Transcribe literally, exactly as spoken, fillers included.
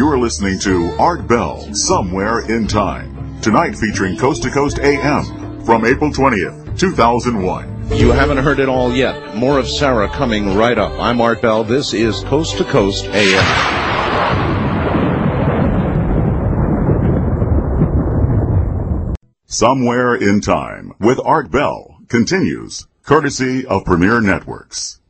You're listening to Art Bell, Somewhere in Time. Tonight featuring Coast to Coast A M from April twentieth, two thousand one. You haven't heard it all yet. More of Sarah coming right up. I'm Art Bell. This is Coast to Coast A M. Somewhere in Time with Art Bell continues, courtesy of Premier Networks.